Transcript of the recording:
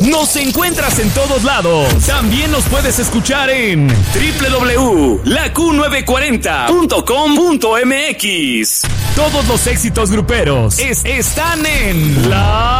Nos encuentras en todos lados. También nos puedes escuchar en www.laq940.com.mx. Todos los éxitos gruperos están en La